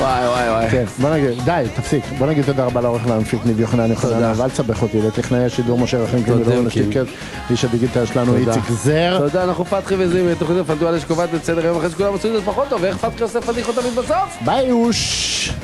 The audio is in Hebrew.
וואי וואי וואי. כן, בוא נגיד, די, תפסיק. בוא נגיד תודה רבה לעורך להמפיק ניב יוחנן יוחנן, ואל תסבך אותי, לטכנאי השידור משה רחם כמילון השתיקת, איש הדיגיטל שלנו איציק זר. תודה, אנחנו פתחי וזימי, תוכנית הפנטואליה שקובעת את סדר היום אחרי שכולם עושים את זה פחות טוב, ואיך פתחי עושה פדיחות תמיד בסוף? ביי אוש.